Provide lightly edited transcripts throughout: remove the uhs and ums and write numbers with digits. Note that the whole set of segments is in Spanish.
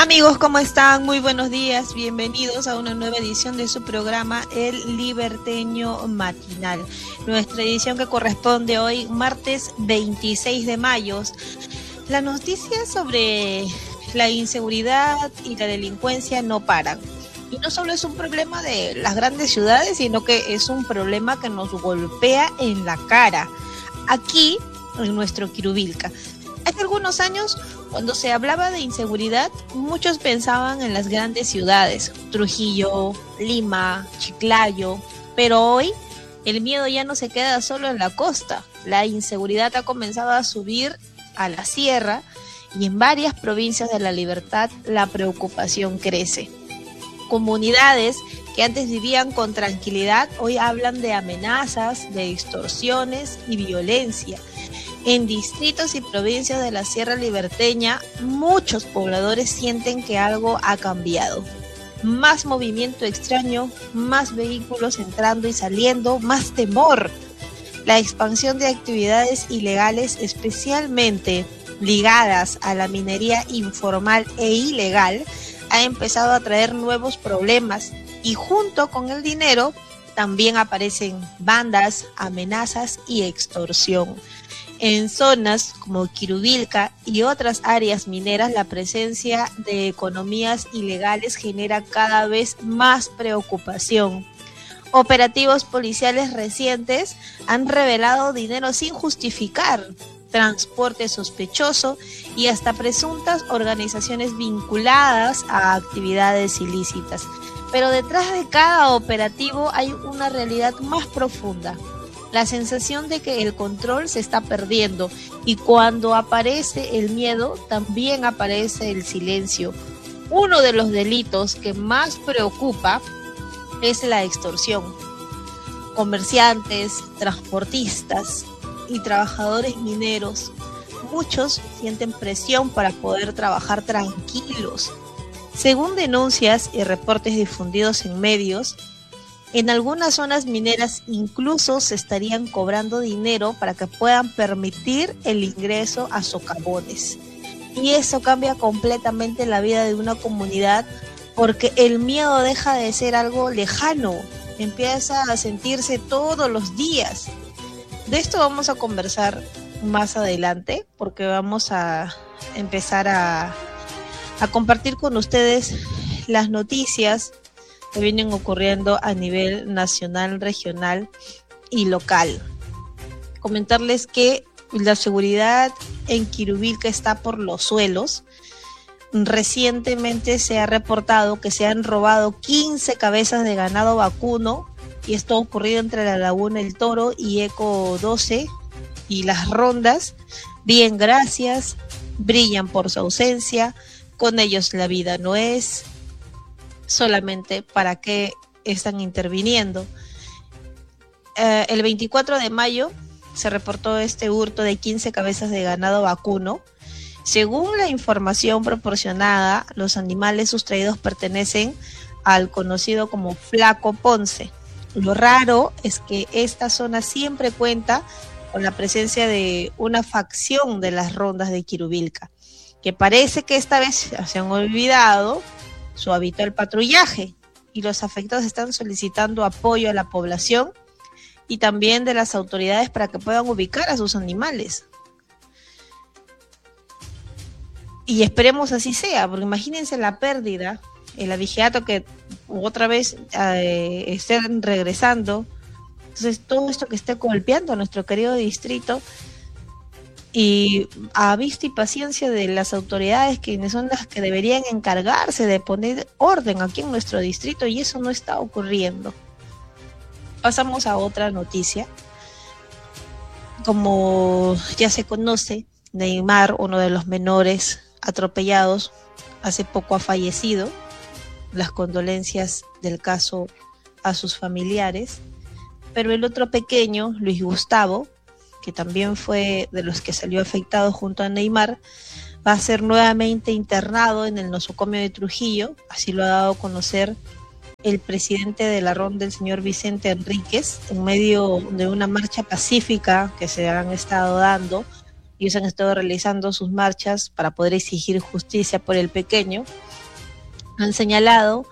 Amigos, ¿cómo están? Muy buenos días, bienvenidos a una nueva edición de su programa El Liberteño Matinal. Nuestra edición que corresponde hoy, martes 26 de mayo. Las noticias sobre la inseguridad y la delincuencia no paran. Y no solo es un problema de las grandes ciudades, sino que es un problema que nos golpea en la cara, aquí en nuestro Quirubilca. Hace algunos años, cuando se hablaba de inseguridad, muchos pensaban en las grandes ciudades, Trujillo, Lima, Chiclayo, pero hoy el miedo ya no se queda solo en la costa. La inseguridad ha comenzado a subir a la sierra y en varias provincias de La Libertad la preocupación crece. Comunidades que antes vivían con tranquilidad hoy hablan de amenazas, de extorsiones y violencia. En distritos y provincias de la Sierra Liberteña, muchos pobladores sienten que algo ha cambiado. Más movimiento extraño, más vehículos entrando y saliendo, más temor. La expansión de actividades ilegales, especialmente ligadas a la minería informal e ilegal, ha empezado a traer nuevos problemas y junto con el dinero también aparecen bandas, amenazas y extorsión. En zonas como Quirubilca y otras áreas mineras, la presencia de economías ilegales genera cada vez más preocupación. Operativos policiales recientes han revelado dinero sin justificar, transporte sospechoso y hasta presuntas organizaciones vinculadas a actividades ilícitas. Pero detrás de cada operativo hay una realidad más profunda. La sensación de que el control se está perdiendo y cuando aparece el miedo también aparece el silencio. Uno de los delitos que más preocupa es la extorsión. Comerciantes, transportistas y trabajadores mineros, muchos sienten presión para poder trabajar tranquilos. Según denuncias y reportes difundidos en medios, en algunas zonas mineras incluso se estarían cobrando dinero para que puedan permitir el ingreso a socavones. Y eso cambia completamente la vida de una comunidad porque el miedo deja de ser algo lejano, empieza a sentirse todos los días. De esto vamos a conversar más adelante porque vamos a empezar a compartir con ustedes las noticias que vienen ocurriendo a nivel nacional, regional y local. Comentarles que la seguridad en Quirubilca está por los suelos. Recientemente se ha reportado que se han robado 15 cabezas de ganado vacuno y esto ha ocurrido entre la Laguna El Toro y Eco 12 y las rondas. Bien, gracias, brillan por su ausencia, con ellos la vida no es. Solamente para qué están interviniendo. El 24 de mayo se reportó este hurto de 15 cabezas de ganado vacuno. Según la información proporcionada, los animales sustraídos pertenecen al conocido como Flaco Ponce. Lo raro es que esta zona siempre cuenta con la presencia de una facción de las rondas de Quirubilca, que parece que esta vez se han olvidado su habitual patrullaje y los afectados están solicitando apoyo a la población y también de las autoridades para que puedan ubicar a sus animales. Y esperemos así sea, porque imagínense la pérdida, el abigeato que otra vez estén regresando. Entonces todo esto que esté golpeando a nuestro querido distrito y a vista y paciencia de las autoridades, quienes son las que deberían encargarse de poner orden aquí en nuestro distrito, y eso no está ocurriendo. Pasamos a otra noticia. Como ya se conoce, Neymar, uno de los menores atropellados, hace poco ha fallecido. Las condolencias del caso a sus familiares. Pero el otro pequeño, Luis Gustavo, que también fue de los que salió afectado junto a Neymar, va a ser nuevamente internado en el nosocomio de Trujillo. Así lo ha dado a conocer el presidente de la ronda, el señor Vicente Enríquez, en medio de una marcha pacífica que se han estado dando Ellos han estado realizando sus marchas para poder exigir justicia por el pequeño. Han señalado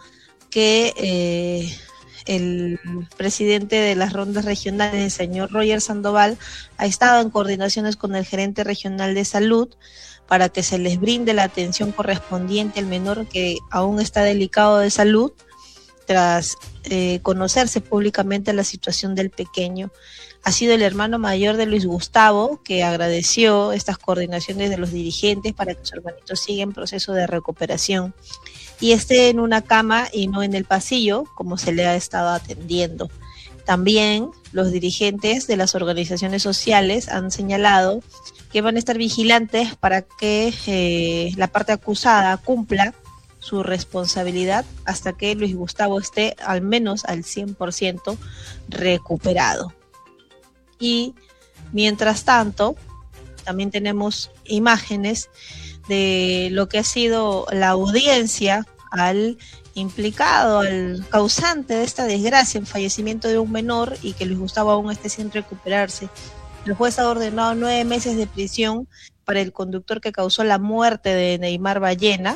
que el presidente de las rondas regionales, el señor Roger Sandoval, ha estado en coordinaciones con el gerente regional de salud para que se les brinde la atención correspondiente al menor que aún está delicado de salud tras conocerse públicamente la situación del pequeño. Ha sido el hermano mayor de Luis Gustavo que agradeció estas coordinaciones de los dirigentes para que su hermanito siga en proceso de recuperación y esté en una cama y no en el pasillo, como se le ha estado atendiendo. También los dirigentes de las organizaciones sociales han señalado que van a estar vigilantes para que la parte acusada cumpla su responsabilidad hasta que Luis Gustavo esté al menos al 100% recuperado. Y mientras tanto, también tenemos imágenes de lo que ha sido la audiencia al implicado, al causante de esta desgracia, el fallecimiento de un menor y que Luis Gustavo aún esté sin recuperarse. El juez ha ordenado 9 meses de prisión para el conductor que causó la muerte de Neymar Ballena.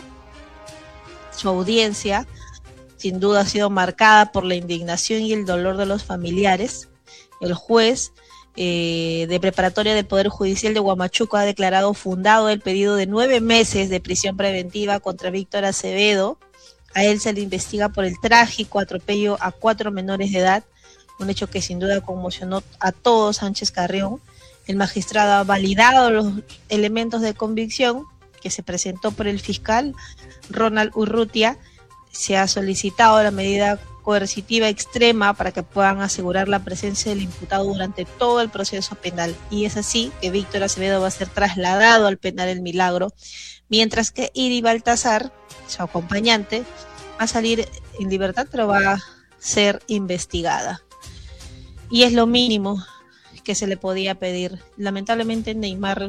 Su audiencia, sin duda, ha sido marcada por la indignación y el dolor de los familiares. El juez de preparatoria del Poder Judicial de Huamachuco ha declarado fundado el pedido de 9 meses de prisión preventiva contra Víctor Acevedo. A él se le investiga por el trágico atropello a 4 menores de edad, un hecho que sin duda conmocionó a todo Sánchez Carrión. El magistrado ha validado los elementos de convicción que se presentó por el fiscal Ronald Urrutia. Se ha solicitado la medida coercitiva extrema para que puedan asegurar la presencia del imputado durante todo el proceso penal. Y es así que Víctor Acevedo va a ser trasladado al penal El Milagro, mientras que Iri Baltazar, su acompañante, va a salir en libertad, pero va a ser investigada. Y es lo mínimo que se le podía pedir. Lamentablemente Neymar,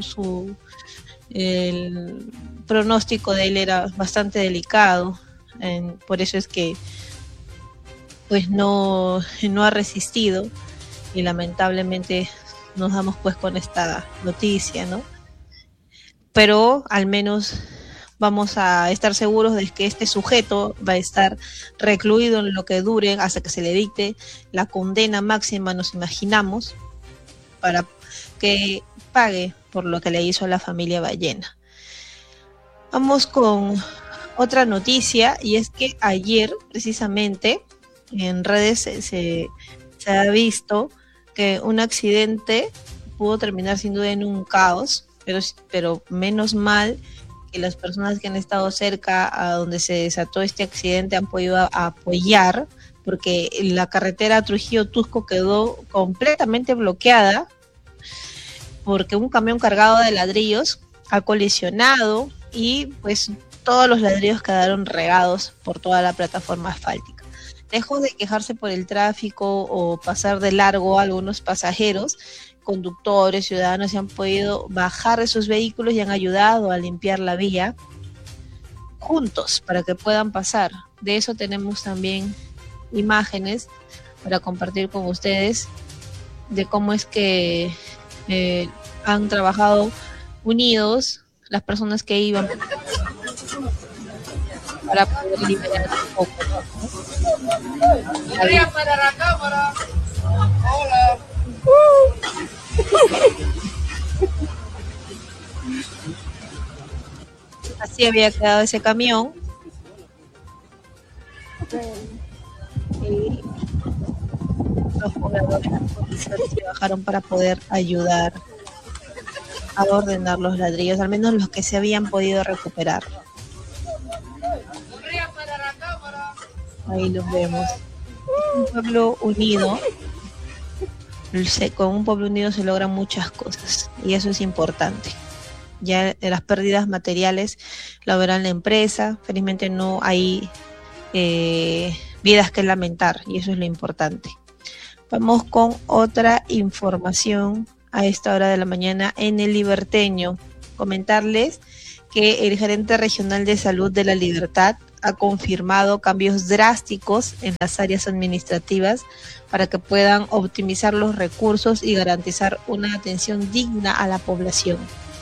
el pronóstico de él era bastante delicado, por eso es que pues no ha resistido y lamentablemente nos damos pues con esta noticia, ¿no? Pero al menos vamos a estar seguros de que este sujeto va a estar recluido en lo que dure hasta que se le dicte la condena máxima, nos imaginamos, para que pague por lo que le hizo a la familia Ballena. Vamos con otra noticia, y es que ayer precisamente en redes se ha visto que un accidente pudo terminar sin duda en un caos, pero menos mal que las personas que han estado cerca a donde se desató este accidente han podido apoyar, porque la carretera Trujillo-Tusco quedó completamente bloqueada porque un camión cargado de ladrillos ha colisionado y pues todos los ladrillos quedaron regados por toda la plataforma asfáltica. Lejos de quejarse por el tráfico o pasar de largo a algunos pasajeros, conductores, ciudadanos se han podido bajar de sus vehículos y han ayudado a limpiar la vía juntos para que puedan pasar. De eso tenemos también imágenes para compartir con ustedes de cómo es que han trabajado unidos las personas que iban para poder liberar un poco, ¿no? Para la cámara. Hola. Así había quedado ese camión. Y los pobladores se bajaron para poder ayudar a ordenar los ladrillos, al menos los que se habían podido recuperar. Ahí los vemos. Un pueblo unido, con un pueblo unido se logran muchas cosas y eso es importante. Ya las pérdidas materiales la verán la empresa, felizmente no hay vidas que lamentar y eso es lo importante. Vamos con otra información a esta hora de la mañana en El Liberteño. Comentarles que el gerente regional de salud de La Libertad ha confirmado cambios drásticos en las áreas administrativas para que puedan optimizar los recursos y garantizar una atención digna a la población.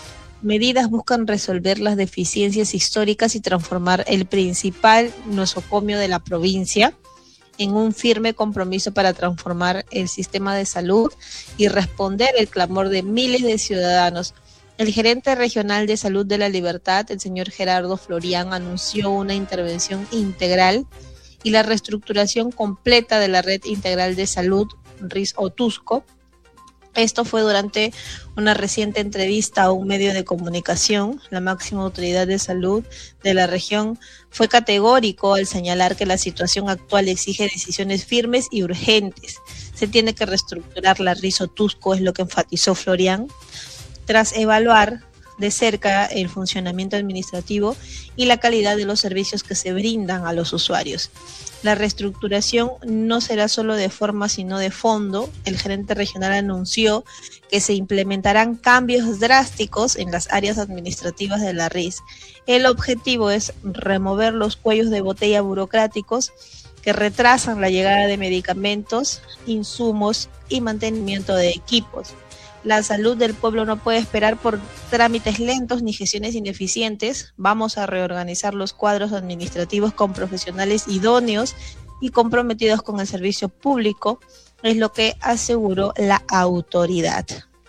medidas buscan resolver las deficiencias históricas y transformar el principal nosocomio de la provincia en un firme compromiso para transformar el sistema de salud y responder el clamor de miles de ciudadanos. El gerente regional de salud de La Libertad, el señor Gerardo Florián, anunció una intervención integral y la reestructuración completa de la red integral de salud RIS-Otusco. Esto fue durante una reciente entrevista a un medio de comunicación. La máxima autoridad de salud de la región fue categórico al señalar que la situación actual exige decisiones firmes y urgentes. Se tiene que reestructurar la RIS-Otusco, es lo que enfatizó Florián, tras evaluar de cerca el funcionamiento administrativo y la calidad de los servicios que se brindan a los usuarios. La reestructuración no será solo de forma, sino de fondo. El gerente regional anunció que se implementarán cambios drásticos en las áreas administrativas de la RIS. El objetivo es remover los cuellos de botella burocráticos que retrasan la llegada de medicamentos, insumos y mantenimiento de equipos. La salud del pueblo no puede esperar por trámites lentos ni gestiones ineficientes. Vamos a reorganizar los cuadros administrativos con profesionales idóneos y comprometidos con el servicio público, es lo que aseguró la autoridad.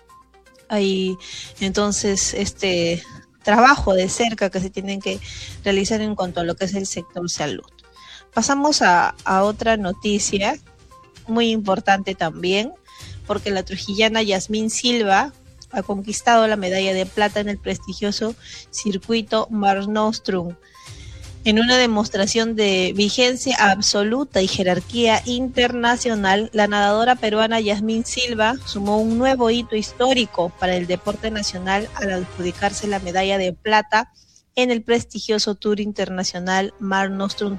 Hay entonces este trabajo de cerca que se tienen que realizar en cuanto a lo que es el sector salud. Pasamos a otra noticia muy importante también, porque la trujillana Yasmín Silva ha conquistado la medalla de plata en el prestigioso circuito Mare Nostrum. En una demostración de vigencia absoluta y jerarquía internacional, la nadadora peruana Yasmín Silva sumó un nuevo hito histórico para el deporte nacional al adjudicarse la medalla de plata en el prestigioso Tour Internacional Mare Nostrum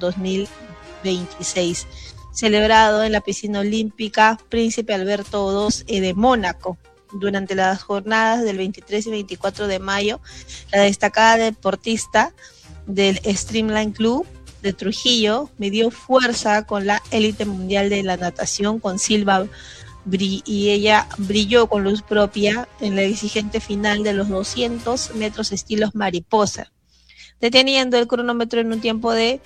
2026. Celebrado en la piscina olímpica Príncipe Alberto II de Mónaco. Durante las jornadas del 23 y 24 de mayo, la destacada deportista del Streamline Club de Trujillo midió fuerza con la élite mundial de la natación, con Silva, y ella brilló con luz propia en la exigente final de los 200 metros estilos mariposa, deteniendo el cronómetro en un tiempo de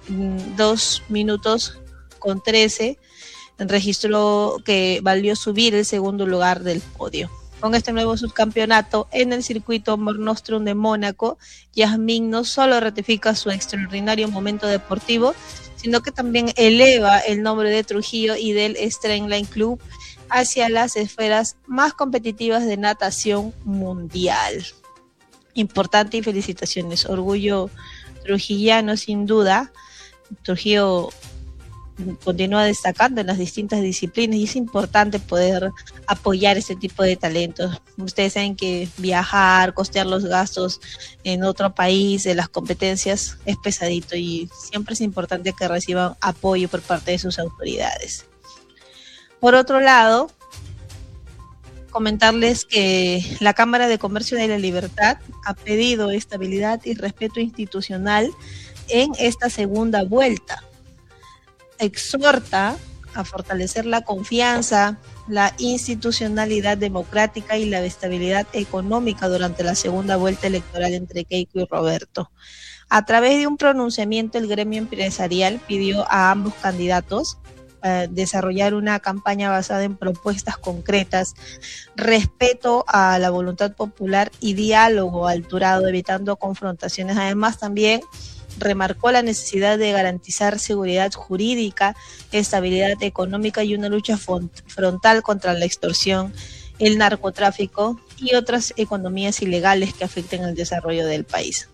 2 minutos con 13, registró que valió subir el segundo lugar del podio. Con este nuevo subcampeonato en el circuito Mare Nostrum de Mónaco, Yasmín no solo ratifica su extraordinario momento deportivo, sino que también eleva el nombre de Trujillo y del Streamline Club hacia las esferas más competitivas de natación mundial. Importante y felicitaciones. Orgullo trujillano sin duda. Trujillo continúa destacando en las distintas disciplinas y es importante poder apoyar este tipo de talentos. Ustedes saben que viajar, costear los gastos en otro país de las competencias es pesadito y siempre es importante que reciban apoyo por parte de sus autoridades. Por otro lado, comentarles que la Cámara de Comercio de La Libertad ha pedido estabilidad y respeto institucional en esta segunda vuelta. Exhorta a fortalecer la confianza, la institucionalidad democrática y la estabilidad económica durante la segunda vuelta electoral entre Keiko y Roberto. A través de un pronunciamiento, el gremio empresarial pidió a ambos candidatos desarrollar una campaña basada en propuestas concretas, respeto a la voluntad popular y diálogo alturado, evitando confrontaciones. Además, también remarcó la necesidad de garantizar seguridad jurídica, estabilidad económica y una lucha frontal contra la extorsión, el narcotráfico y otras economías ilegales que afecten el desarrollo del país.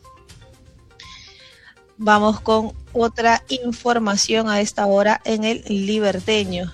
Vamos con otra información a esta hora en el Liberteño.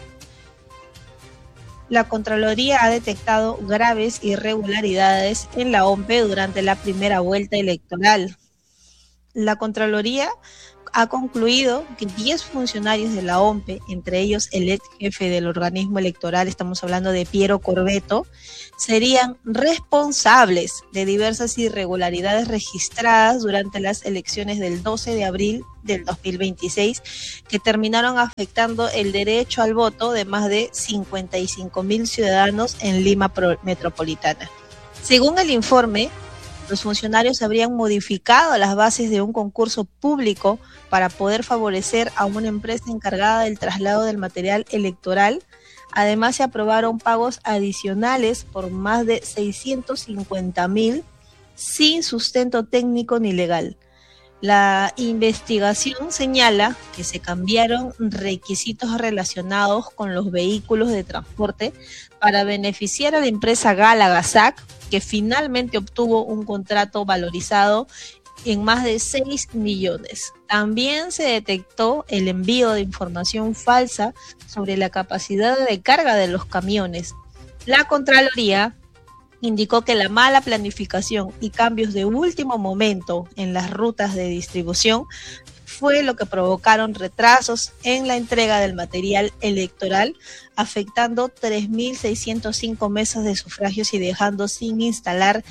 La Contraloría ha detectado graves irregularidades en la OMPE durante la primera vuelta electoral. La Contraloría ha concluido que 10 funcionarios de la OMPE, entre ellos el ex jefe del organismo electoral, estamos hablando de Piero Corbeto, serían responsables de diversas irregularidades registradas durante las elecciones del 12 de abril del 2026, que terminaron afectando el derecho al voto de más de 55,000 ciudadanos en Lima metropolitana. Según el informe, Los funcionarios habrían modificado las bases de un concurso público para poder favorecer a una empresa encargada del traslado del material electoral. Además, se aprobaron pagos adicionales por más de 650.000 sin sustento técnico ni legal. La investigación señala que se cambiaron requisitos relacionados con los vehículos de transporte para beneficiar a la empresa Galagasac, que finalmente obtuvo un contrato valorizado en más de 6 millones. También se detectó el envío de información falsa sobre la capacidad de carga de los camiones. La Contraloría indicó que la mala planificación y cambios de último momento en las rutas de distribución fue lo que provocaron retrasos en la entrega del material electoral, afectando 3.605 mesas de sufragios y dejando sin instalar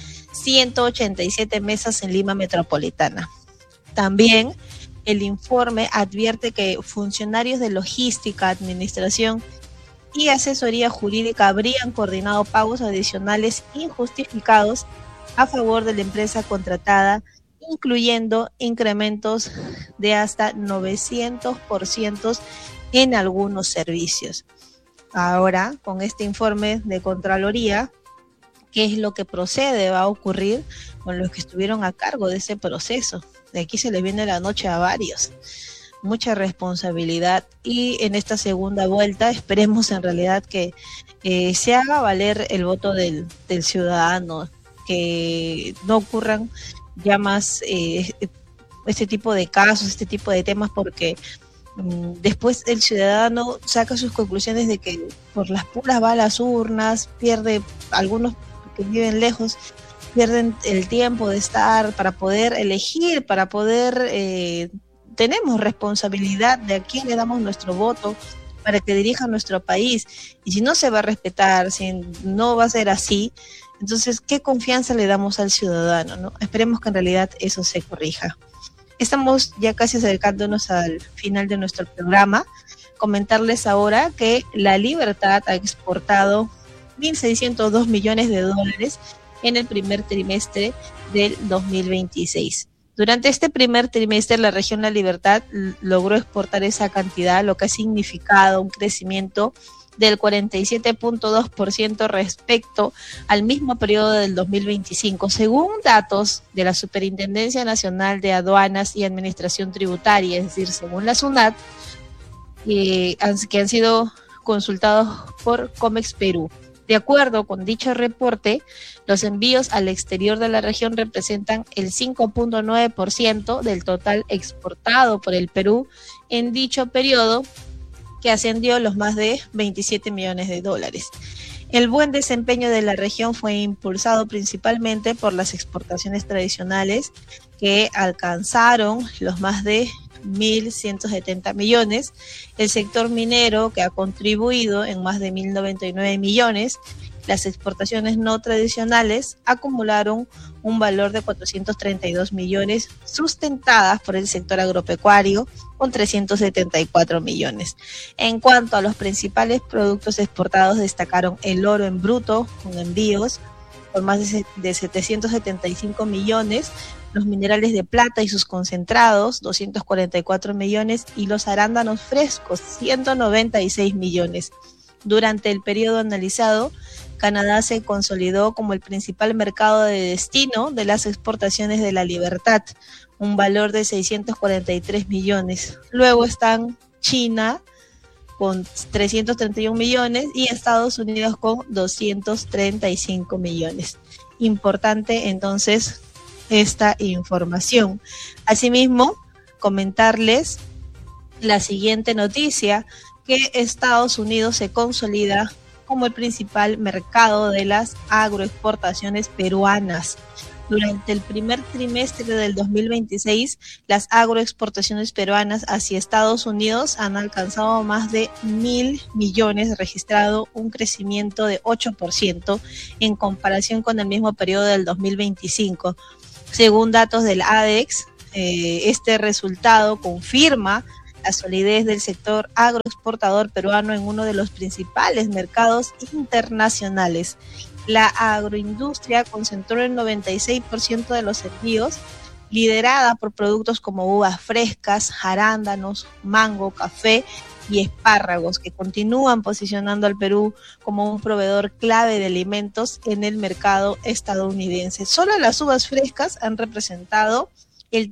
187 mesas en Lima Metropolitana. También el informe advierte que funcionarios de logística, administración y asesoría jurídica habrían coordinado pagos adicionales injustificados a favor de la empresa contratada, incluyendo incrementos de hasta 900% en algunos servicios. Ahora, con este informe de Contraloría, ¿qué es lo que procede? Va a ocurrir con los que estuvieron a cargo de ese proceso. De aquí se les viene la noche a varios. Mucha responsabilidad, y en esta segunda vuelta esperemos en realidad que se haga valer el voto del ciudadano, que no ocurran ya más este tipo de casos, este tipo de temas, porque después el ciudadano saca sus conclusiones de que por las puras va a las urnas, pierde, algunos que viven lejos pierden el tiempo de estar para poder elegir, para poder tenemos responsabilidad de a quién le damos nuestro voto para que dirija nuestro país. Y si no se va a respetar, si no va a ser así, entonces, ¿qué confianza le damos al ciudadano, no? Esperemos que en realidad eso se corrija. Estamos ya casi acercándonos al final de nuestro programa. Comentarles ahora que La Libertad ha exportado 1.602 millones de dólares en el primer trimestre del 2026. Durante este primer trimestre, la región La Libertad logró exportar esa cantidad, lo que ha significado un crecimiento del 47.2% respecto al mismo periodo del 2025, según datos de la Superintendencia Nacional de Aduanas y Administración Tributaria, es decir, según la SUNAT, que han sido consultados por Comex Perú. De acuerdo con dicho reporte, los envíos al exterior de la región representan el 5.9% del total exportado por el Perú en dicho periodo, que ascendió a los más de 27 millones de dólares. El buen desempeño de la región fue impulsado principalmente por las exportaciones tradicionales, que alcanzaron los más de 1.170 millones, el sector minero, que ha contribuido en más de 1.099 millones, las exportaciones no tradicionales acumularon un valor de 432 millones, sustentadas por el sector agropecuario con 374 millones. En cuanto a los principales productos exportados, destacaron el oro en bruto, con envíos por más de 775 millones, los minerales de plata y sus concentrados, 244 millones, y los arándanos frescos, 196 millones. Durante el periodo analizado, Canadá se consolidó como el principal mercado de destino de las exportaciones de La Libertad, un valor de 643 millones. Luego están China con 331 millones y Estados Unidos con 235 millones. Importante entonces esta información. Asimismo, comentarles la siguiente noticia, que Estados Unidos se consolida como el principal mercado de las agroexportaciones peruanas. Durante el primer trimestre del 2026, las agroexportaciones peruanas hacia Estados Unidos han alcanzado más de 1.000 millones, registrado un crecimiento de 8% en comparación con el mismo periodo del 2025. Según datos del ADEX, este resultado confirma la solidez del sector agroexportador peruano en uno de los principales mercados internacionales. La agroindustria concentró el 96% de los envíos, liderada por productos como uvas frescas, arándanos, mango, café y espárragos, que continúan posicionando al Perú como un proveedor clave de alimentos en el mercado estadounidense. Solo las uvas frescas han representado el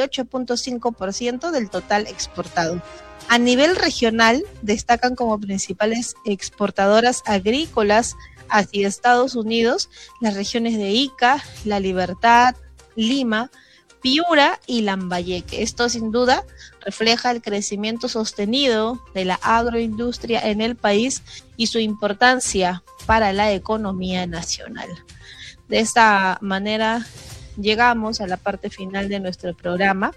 38.5% del total exportado. A nivel regional, destacan como principales exportadoras agrícolas hacia Estados Unidos las regiones de Ica, La Libertad, Lima, Piura y Lambayeque. Esto sin duda refleja el crecimiento sostenido de la agroindustria en el país y su importancia para la economía nacional. De esta manera llegamos a la parte final de nuestro programa.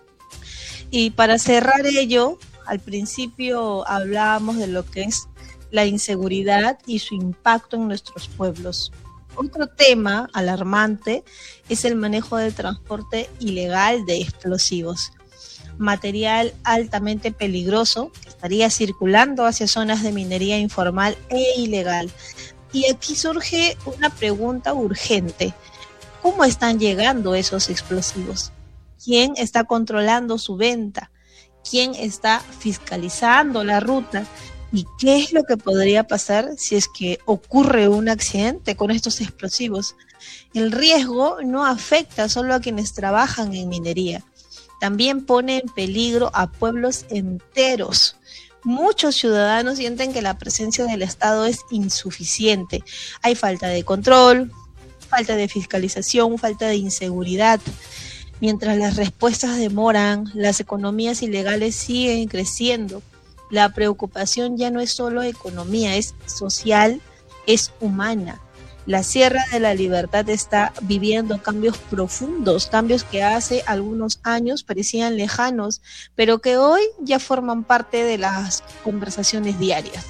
Y para cerrar ello, al principio hablábamos de lo que es la inseguridad y su impacto en nuestros pueblos. Otro tema alarmante es el manejo del transporte ilegal de explosivos, material altamente peligroso que estaría circulando hacia zonas de minería informal e ilegal. Y aquí surge una pregunta urgente. ¿Cómo están llegando esos explosivos? ¿Quién está controlando su venta? ¿Quién está fiscalizando la ruta? ¿Y qué es lo que podría pasar si es que ocurre un accidente con estos explosivos? El riesgo no afecta solo a quienes trabajan en minería, también pone en peligro a pueblos enteros. Muchos ciudadanos sienten que la presencia del Estado es insuficiente. Hay falta de control, falta de fiscalización, falta de inseguridad. Mientras las respuestas demoran, las economías ilegales siguen creciendo. La preocupación ya no es solo economía, es social, es humana. La Sierra de la Libertad está viviendo cambios profundos, cambios que hace algunos años parecían lejanos, pero que hoy ya forman parte de las conversaciones diarias.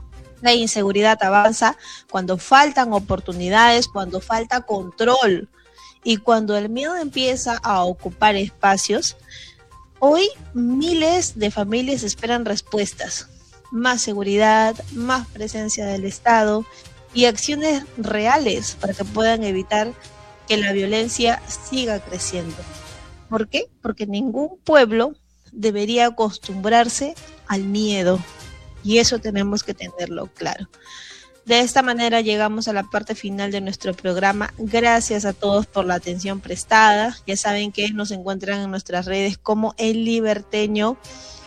La inseguridad avanza cuando faltan oportunidades, cuando falta control y cuando el miedo empieza a ocupar espacios. Hoy miles de familias esperan respuestas, más seguridad, más presencia del Estado y acciones reales para que puedan evitar que la violencia siga creciendo. ¿Por qué? Porque ningún pueblo debería acostumbrarse al miedo y eso tenemos que tenerlo claro. De esta manera llegamos a la parte final de nuestro programa. Gracias a todos por la atención prestada. Ya saben que nos encuentran en nuestras redes como El Liberteño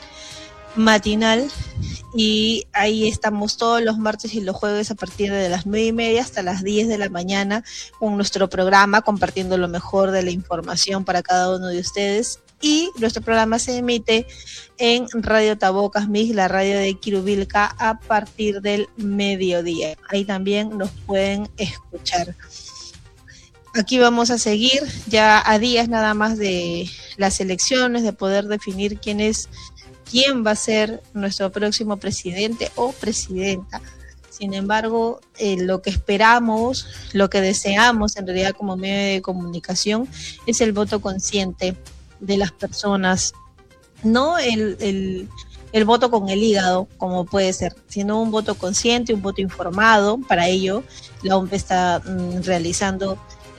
Matinal y ahí estamos todos los martes y los jueves a partir de las 9:30 hasta las 10 de la mañana con nuestro programa, compartiendo lo mejor de la información para cada uno de ustedes. Y nuestro programa se emite en Radio Tabocas Mix, la radio de Quirubilca, a partir del mediodía. Ahí también nos pueden escuchar. Aquí vamos a seguir ya a días nada más de las elecciones, de poder definir quién va a ser nuestro próximo presidente o presidenta. Sin embargo, lo que esperamos, lo que deseamos en realidad como medio de comunicación es el voto consciente de las personas, no el voto con el hígado, como puede ser, sino un voto consciente, un voto informado. Para ello, la OMP está realizando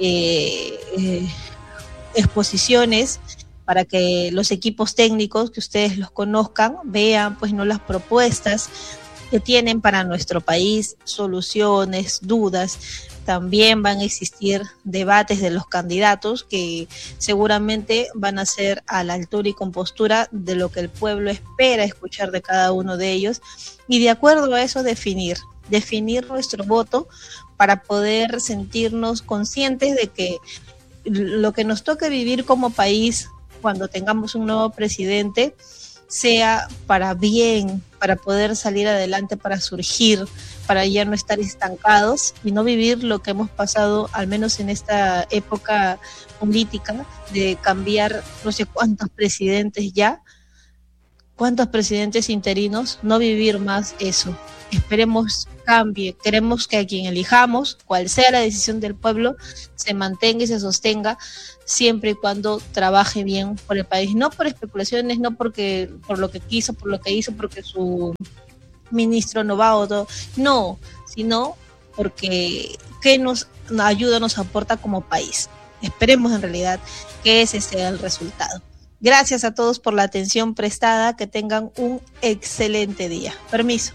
exposiciones para que los equipos técnicos, que ustedes los conozcan, vean pues no las propuestas que tienen para nuestro país, soluciones, dudas. También van a existir debates de los candidatos que seguramente van a ser a la altura y compostura de lo que el pueblo espera escuchar de cada uno de ellos y de acuerdo a eso definir nuestro voto para poder sentirnos conscientes de que lo que nos toque vivir como país cuando tengamos un nuevo presidente sea para bien, para poder salir adelante, para surgir, para ya no estar estancados y no vivir lo que hemos pasado, al menos en esta época política, de cambiar no sé cuántos presidentes ya, cuántos presidentes interinos, no vivir más eso. Esperemos cambie, queremos que a quien elijamos, cual sea la decisión del pueblo, se mantenga y se sostenga siempre y cuando trabaje bien por el país, no por especulaciones, no por lo que quiso, por lo que hizo, porque su ministro no va o todo, no, sino porque qué nos ayuda, nos aporta como país. Esperemos en realidad que ese sea el resultado. Gracias a todos por la atención prestada, que tengan un excelente día. Permiso.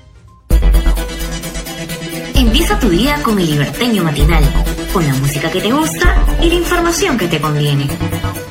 Empieza tu día con el Liberteño Matinal, con la música que te gusta y la información que te conviene.